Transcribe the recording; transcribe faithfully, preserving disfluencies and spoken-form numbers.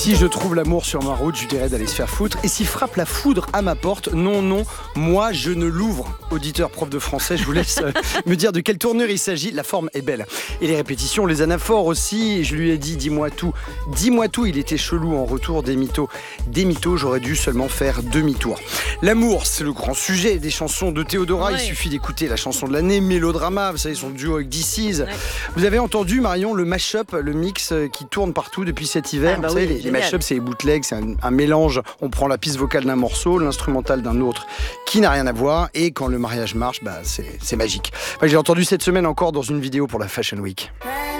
Si je trouve l'amour sur ma route, je dirais d'aller se faire foutre. Et si frappe la foudre à ma porte, non, non, moi je ne l'ouvre. Auditeur, prof de français, je vous laisse euh, me dire de quelle tournure il s'agit. La forme est belle. Et les répétitions, les anaphores aussi. Je lui ai dit, dis-moi tout. Dis-moi tout, il était chelou en retour des mythos. Des mythos, j'aurais dû seulement faire demi-tour. L'amour, c'est le grand sujet des chansons de Théodora. Ouais. Il suffit d'écouter la chanson de l'année, Mélodrama, vous savez, son duo avec D C. Ouais. Vous avez entendu, Marion, le mash-up, le mix qui tourne partout depuis cet hiver. Ah bah vous oui, savez, les, les mash-up, c'est les bootlegs, c'est un, un mélange. On prend la piste vocale d'un morceau, l'instrumental d'un autre qui n'a rien à voir. Et quand le mariage marche, bah, c'est, c'est magique. Enfin, j'ai entendu cette semaine encore dans une vidéo pour la Fashion Week.